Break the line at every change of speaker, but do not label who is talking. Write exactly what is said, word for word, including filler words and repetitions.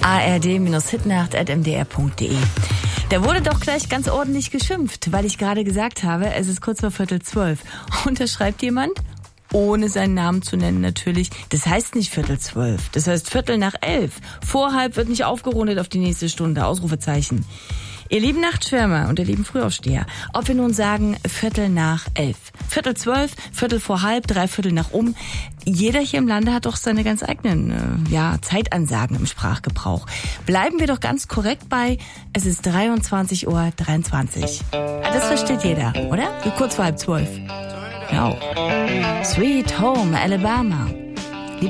a r d Hitnacht at m d r punkt d e. Da wurde doch gleich ganz ordentlich geschimpft, weil ich gerade gesagt habe, es ist kurz vor Viertel zwölf. Und da schreibt jemand, ohne seinen Namen zu nennen natürlich, das heißt nicht Viertel zwölf, das heißt Viertel nach elf. Vor halb wird nicht aufgerundet auf die nächste Stunde, Ausrufezeichen. Ihr lieben Nachtschwärmer und ihr lieben Frühaufsteher, ob wir nun sagen Viertel nach elf, Viertel zwölf, Viertel vor halb, drei Viertel nach um, jeder hier im Lande hat doch seine ganz eigenen äh, ja, Zeitansagen im Sprachgebrauch. Bleiben wir doch ganz korrekt bei, es ist dreiundzwanzig Uhr dreiundzwanzig. Ja, das versteht jeder, oder? Kurz vor halb zwölf. Genau. Sweet Home Alabama.